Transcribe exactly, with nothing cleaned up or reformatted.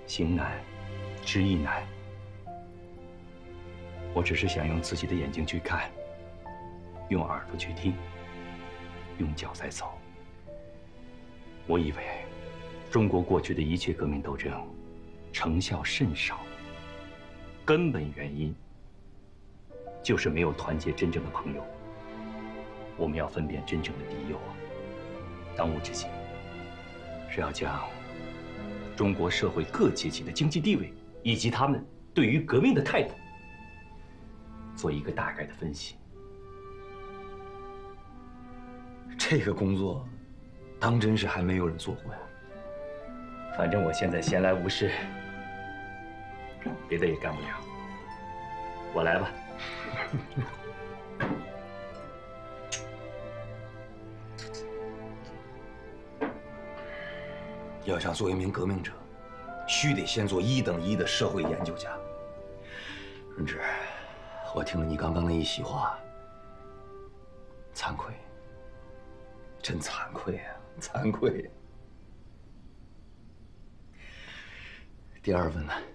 行难，知亦难。我只是想用自己的眼睛去看，用耳朵去听，用脚在走。我以为，中国过去的一切革命斗争，成效甚少。根本原因，就是没有团结真正的朋友。我们要分辨真正的敌友啊！当务之急，是要将中国社会各阶级的经济地位以及他们对于革命的态度，做一个大概的分析。 这个工作，当真是还没有人做过呀。 反正我现在闲来无事，别的也干不了，我来吧。 要想做一名革命者，须得先做一等一的社会研究家。润之，我听了你刚刚那一席话，惭愧，真惭愧啊，惭愧。第二问呢？